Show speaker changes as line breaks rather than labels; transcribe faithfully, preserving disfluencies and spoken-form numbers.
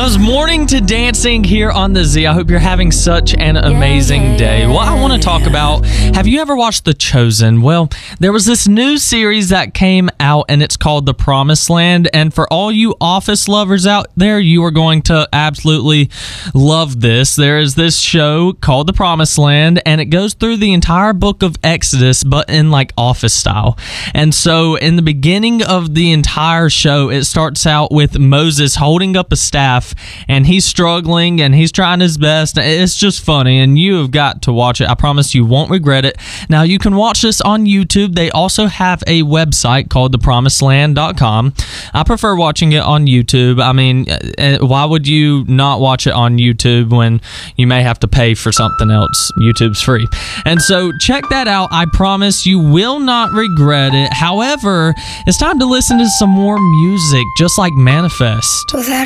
was morning to dancing here on the Z. I hope you're having such an amazing day. What I want to talk about, have you ever watched The Chosen? Well, there was this new series that came out and it's called The Promised Land. And for all you Office lovers out there, you are going to absolutely love this. There is this show called The Promised Land and it goes through the entire book of Exodus, but in like Office style. And so in the beginning of the entire show, it starts out with Moses holding up a staff and he's struggling and he's trying his best. It's just funny and you have got to watch it. I promise you won't regret it. Now you can watch this on YouTube. They also have a website called the promised land dot com. I prefer watching it on YouTube. I mean, why would you not watch it on YouTube when you may have to pay for something else? YouTube's free. And so check that out. I promise you will not regret it. However, it's time to listen to some more music, just like Manifest.